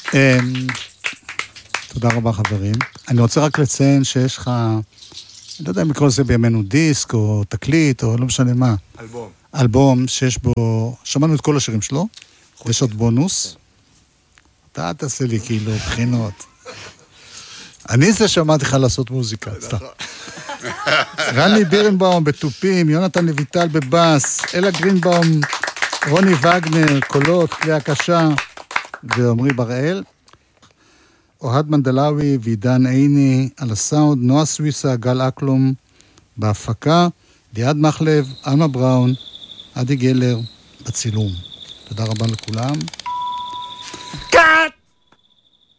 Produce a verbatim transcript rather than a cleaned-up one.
תודה רבה חברים. אני רוצה רק לציין שיש לך, אני לא יודע אם לקרוא לזה בימינו דיסק או תקליט או לא משנה מה. אלבום. אלבום שיש בו, שמענו את כל השירים שלו, יש עוד בונוס. אתה תעשה לי כאילו בחינות. אני זה שמעתי לך לעשות מוזיקה, סתם. רני בירנבאום בתופים, יונתן לויטל בבאס, אלה גרינבאום, רוני וגנר, קולות, כלי הקשה, ועומרי בראל. אוהד מנדלאוי ועידן עיני על הסאונד, נועה סוויסה, גל אקלום בהפקה, ליעד מחלב, אמה בראון, עדי גלר בצילום. תודה רבה לכולם. קאט!